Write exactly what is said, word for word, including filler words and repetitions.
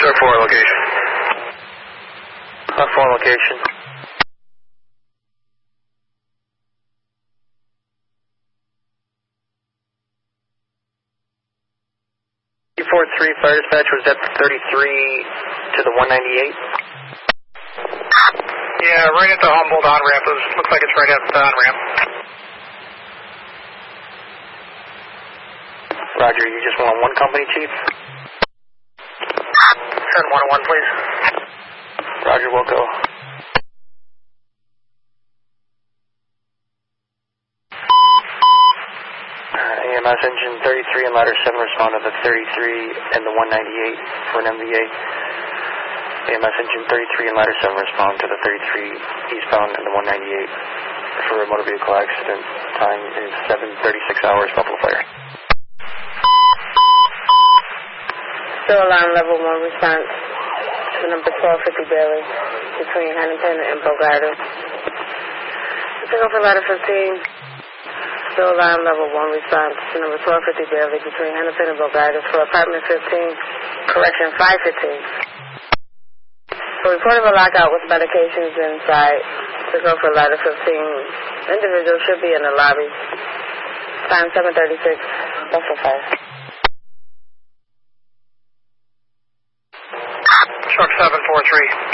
Sir four location. Uh, four location. four three fire dispatch, was that thirty-three to the one ninety-eight? Yeah, right at the Humboldt on-ramp. It looks like it's right at the on-ramp. Roger, you just want one company, Chief? Send one oh one, please. Roger, we'll go. Uh, A M S engine thirty-three and ladder seven respond to the thirty-three and the one ninety-eight for an M V A. A M S engine thirty-three and ladder seven respond to the thirty-three eastbound and the one ninety-eight for a motor vehicle accident. Time is seven thirty-six hours, Buffalo Fire. Still alarm level one response to number twelve fifty Bailey between Huntington and Bogota. Pick up for ladder fifteen. Still alarm level one response to number twelve fifty Bailey between Huntington and Bogota for apartment fifteen, correction five fifteen. For report of a lockout with medications inside, pick up for ladder fifteen. Individual should be in the lobby. Time seven thirty-six, Buffalo Fire. Truck seven four three.